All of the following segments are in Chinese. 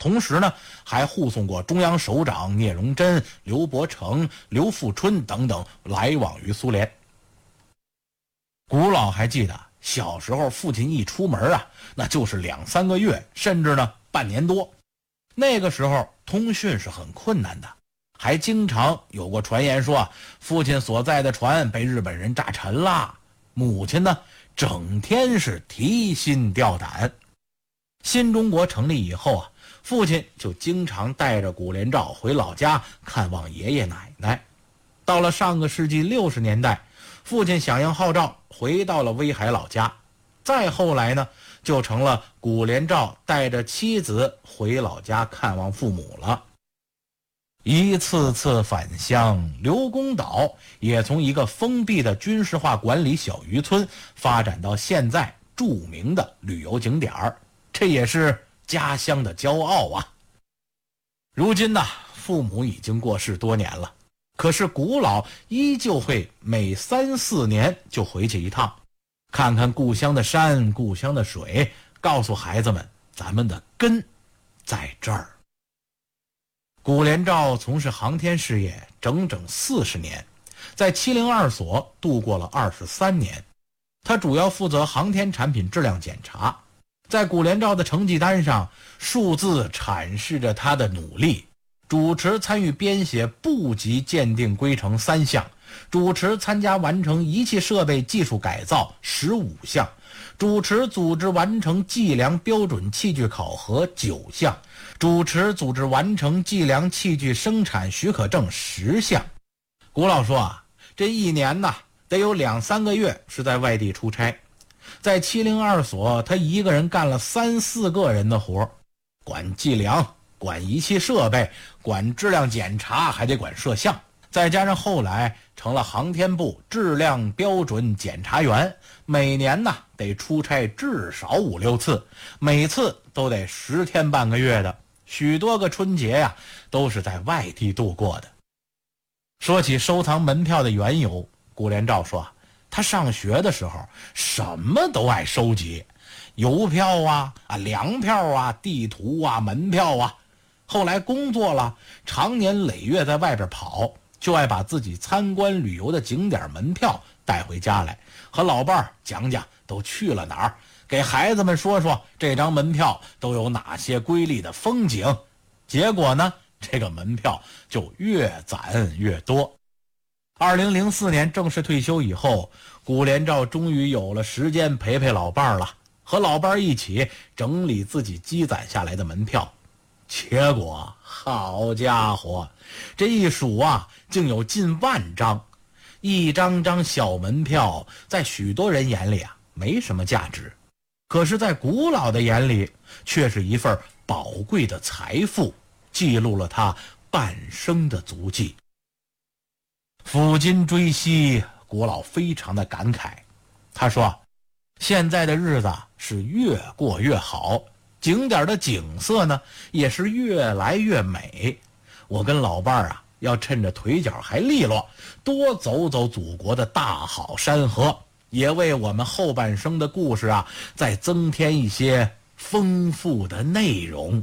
同时呢，还护送过中央首长聂荣臻、刘伯承、刘富春等等来往于苏联。古老还记得小时候父亲一出门啊，那就是2-3个月，甚至呢半年多。那个时候通讯是很困难的，还经常有过传言说父亲所在的船被日本人炸沉了。母亲呢整天是提心吊胆。新中国成立以后啊，父亲就经常带着古连照回老家看望爷爷奶奶。到了上个世纪60年代，父亲响应号召回到了威海老家。再后来呢，就成了古连照带着妻子回老家看望父母了。一次次返乡，刘公岛也从一个封闭的军事化管理小渔村发展到现在著名的旅游景点，这也是家乡的骄傲啊。如今呢，父母已经过世多年了，可是古老依旧会每3-4年就回去一趟，看看故乡的山，故乡的水，告诉孩子们咱们的根在这儿。古连照从事航天事业整整40年，在702所度过了23年。他主要负责航天产品质量检查。在古连照的成绩单上，数字阐释着他的努力。主持参与编写部级鉴定规程3项，主持参加完成仪器设备技术改造15项，主持组织完成计量标准器具考核9项，主持组织完成计量器具生产许可证10项。古老说啊，这一年呢得有2-3个月是在外地出差。在702所，他一个人干了3-4个人的活，管计量，管仪器设备，管质量检查，还得管摄像。再加上后来成了航天部质量标准检查员，每年呢得出差至少5-6次，每次都得10天半个月的，许多个春节呀都是在外地度过的。说起收藏门票的缘由，古连照说他上学的时候什么都爱收集，邮票啊、粮票啊、地图啊、门票啊。后来工作了，常年累月在外边跑，就爱把自己参观旅游的景点门票带回家来，和老伴儿讲讲都去了哪儿，给孩子们说说这张门票都有哪些瑰丽的风景。结果呢，这个门票就越攒越多。2004年正式退休以后，古连照终于有了时间陪陪老伴儿了，和老伴儿一起整理自己积攒下来的门票。结果好家伙，这一数啊，竟有近万张。一张张小门票在许多人眼里啊没什么价值，可是在古老的眼里却是一份宝贵的财富，记录了他半生的足迹。抚今追昔，古老非常的感慨。他说，现在的日子是越过越好，景点的景色呢也是越来越美。我跟老伴儿啊要趁着腿脚还利落，多走走祖国的大好山河，也为我们后半生的故事啊再增添一些丰富的内容。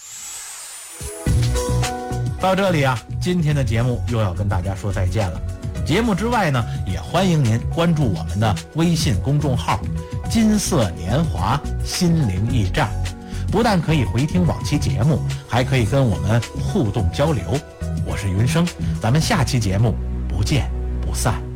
到这里啊，今天的节目又要跟大家说再见了。节目之外呢，也欢迎您关注我们的微信公众号金色年华心灵驿站，不但可以回听往期节目，还可以跟我们互动交流。我是云生，咱们下期节目不见不散。